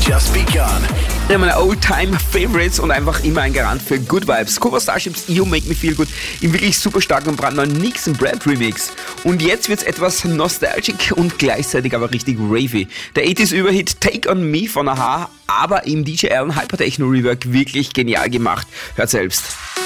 just begun. Einer meiner Old-Time-Favorites und einfach immer ein Garant für Good Vibes. Cobra Starships, You Make Me Feel Good im wirklich super starken und brandneuen Nixon Brad Remix. Und jetzt wird's etwas nostalgic und gleichzeitig aber richtig ravey. Der 80s-Überhit Take On Me von Aha, aber im DJ Allen Hypertechno Rework wirklich genial gemacht. Hört selbst.